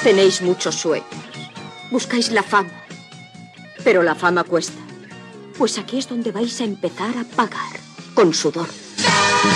Tenéis muchos sueños. Buscáis la fama. Pero la fama cuesta. Pues aquí es donde vais a empezar a pagar. Con sudor.